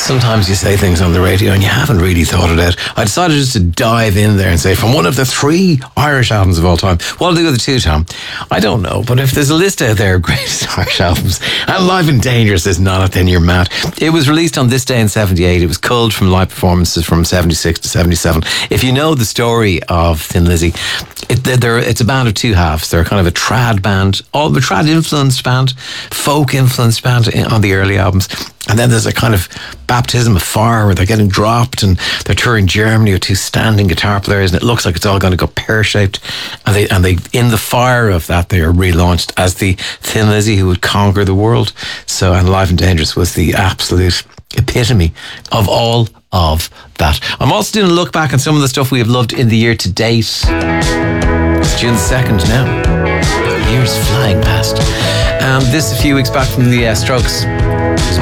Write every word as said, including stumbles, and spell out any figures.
Sometimes you say things on the radio and you haven't really thought it out. I decided just to dive in there and say, from one of the three Irish albums of all time. What'll do with the two, Tom? I don't know, but if there's a list out there of greatest Irish albums, and Live and Dangerous is not it, then you're mad. It was released on this day in seventy-eight. It was culled from live performances from seventy-six to seventy-seven. If you know the story of Thin Lizzy, it, they're, it's a band of two halves. They're kind of a trad band, all the trad influenced band, folk influenced band on the early albums. And then there's a kind of baptism of fire where they're getting dropped and they're touring Germany with two standing guitar players, and it looks like it's all going to go pear-shaped. And they, and they, in the fire of that, they are relaunched as the Thin Lizzy who would conquer the world. So, and Live and Dangerous was the absolute epitome of all of that. I'm also doing a look back on some of the stuff we have loved in the year to date. It's June the second now. The year's flying past. Um, this a few weeks back from the uh, Strokes.